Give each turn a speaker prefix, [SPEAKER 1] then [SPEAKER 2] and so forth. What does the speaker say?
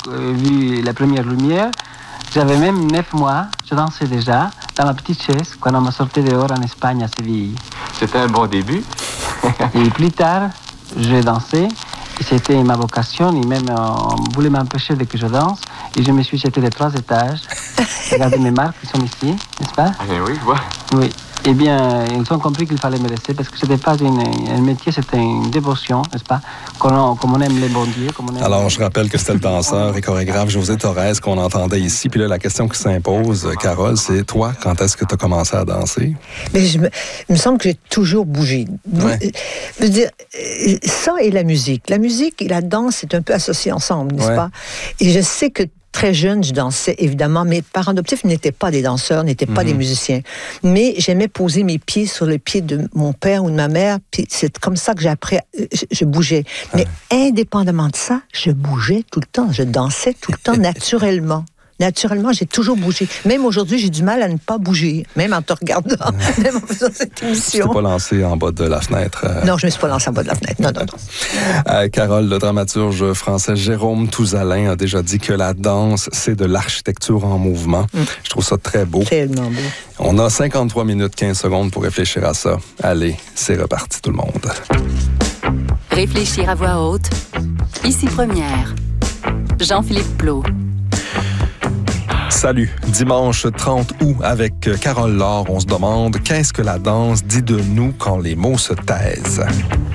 [SPEAKER 1] vu la première lumière, j'avais même 9 mois, je dansais déjà dans ma petite chaise quand on m'a sorti dehors en Espagne, à Séville.
[SPEAKER 2] C'était un bon début.
[SPEAKER 1] Et plus tard, j'ai dansé. C'était ma vocation, et même on voulait m'empêcher de que je danse. Et je me suis jeté de 3 étages. Regardez mes marques qui sont ici, n'est-ce pas?
[SPEAKER 2] Oui, je vois.
[SPEAKER 1] Oui. Eh bien, ils ont compris qu'il fallait me laisser parce que ce n'était pas un métier, c'était une dévotion, n'est-ce pas? Comme on aime les bons dieux.
[SPEAKER 3] Alors, je rappelle que c'était le danseur et chorégraphe José Torres qu'on entendait ici. Puis là, la question qui s'impose, Carole, c'est toi, quand est-ce que tu as commencé à danser?
[SPEAKER 4] Mais il me semble que j'ai toujours bougé.
[SPEAKER 3] Ouais.
[SPEAKER 4] Je veux dire, ça et la musique. La musique et la danse, c'est un peu associé ensemble, n'est-ce pas? Et je sais que très jeune, je dansais, évidemment. Mes parents adoptifs n'étaient pas des danseurs, n'étaient pas des musiciens. Mais j'aimais poser mes pieds sur les pieds de mon père ou de ma mère. Puis c'est comme ça que j'ai appris, je bougeais. Mais indépendamment de ça, je bougeais tout le temps. Je dansais tout le temps, naturellement. Naturellement, j'ai toujours bougé. Même aujourd'hui, j'ai du mal à ne pas bouger, même en te regardant, même en faisant cette émission.
[SPEAKER 3] Tu t'es pas lancé en bas de la fenêtre?
[SPEAKER 4] Non, je ne me suis pas lancé en bas de la fenêtre. Non.
[SPEAKER 3] Carole, le dramaturge français Jérôme Touzalin a déjà dit que la danse, c'est de l'architecture en mouvement. Je trouve ça très beau.
[SPEAKER 4] Tellement beau.
[SPEAKER 3] On a 53 minutes 15 secondes pour réfléchir à ça. Allez, c'est reparti tout le monde.
[SPEAKER 5] Réfléchir à voix haute. Ici Première. Jean-Philippe Plot.
[SPEAKER 3] Salut, dimanche 30 août avec Carole Laure, on se demande qu'est-ce que la danse dit de nous quand les mots se taisent.